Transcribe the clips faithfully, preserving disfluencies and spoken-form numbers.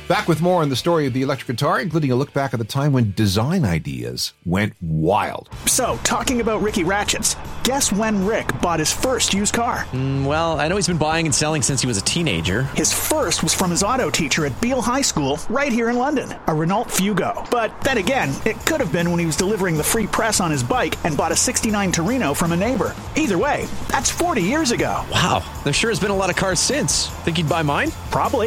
Back with more on the story of the electric guitar, including a look back at the time when design ideas went wild. So, talking about Ricky Ratchets, guess when Rick bought his first used car? Mm, well, I know he's been buying and selling since he was a teenager. His first was from his auto teacher at Beale High School, right here in London, a Renault Fugo. But then again, it could have been when he was delivering the free press on his bike and bought a sixty-nine Torino from a neighbor. Either way, that's forty years ago. Wow, there sure has been a lot of cars since. Think he'd buy mine? Probably.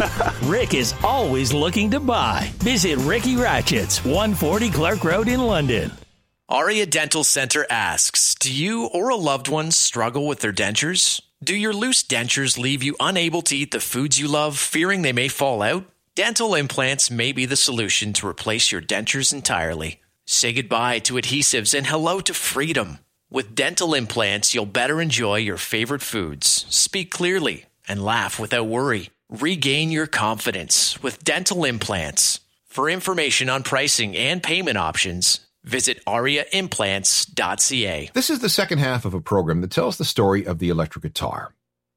Rick is always looking to buy. Visit Ricky Ratchets, one forty Clark Road in London. Aria Dental Center asks, do you or a loved one struggle with their dentures? Do your loose dentures leave you unable to eat the foods you love, fearing they may fall out? Dental implants may be the solution to replace your dentures entirely. Say goodbye to adhesives and hello to freedom. With dental implants, you'll better enjoy your favorite foods, speak clearly, and laugh without worry. Regain your confidence with dental implants. For information on pricing and payment options, visit aria implants dot c a. This is the second half of a program that tells the story of the electric guitar.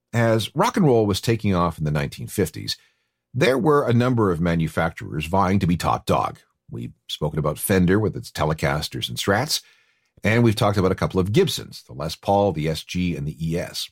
As rock and roll was taking off in the nineteen fifties, there were a number of manufacturers vying to be top dog. We've spoken about Fender with its Telecasters and Strats, and we've talked about a couple of Gibsons, the Les Paul, the S G, and the E S.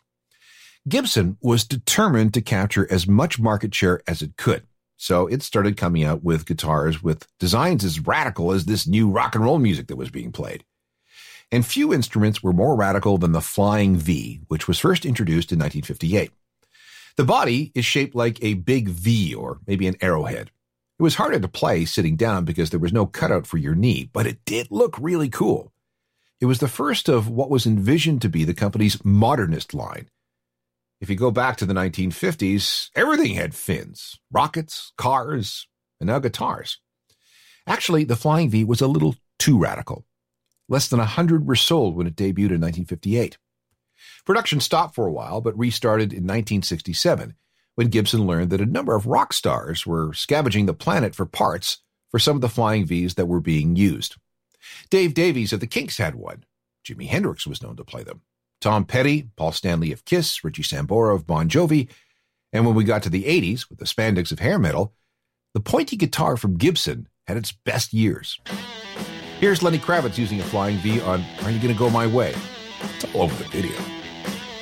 Gibson was determined to capture as much market share as it could, so it started coming out with guitars with designs as radical as this new rock and roll music that was being played. And few instruments were more radical than the Flying V, which was first introduced in nineteen fifty-eight. The body is shaped like a big V or maybe an arrowhead. It was harder to play sitting down because there was no cutout for your knee, but it did look really cool. It was the first of what was envisioned to be the company's modernist line. If you go back to the nineteen fifties, everything had fins, rockets, cars, and now guitars. Actually, the Flying V was a little too radical. Less than one hundred were sold when it debuted in nineteen fifty-eight. Production stopped for a while, but restarted in nineteen sixty-seven, when Gibson learned that a number of rock stars were scavenging the planet for parts for some of the Flying Vs that were being used. Dave Davies of the Kinks had one. Jimi Hendrix was known to play them. Tom Petty, Paul Stanley of Kiss, Richie Sambora of Bon Jovi, and when we got to the eighties with the spandex of hair metal, the pointy guitar from Gibson had its best years. Here's Lenny Kravitz using a Flying V on Are You Gonna Go My Way? It's all over the video.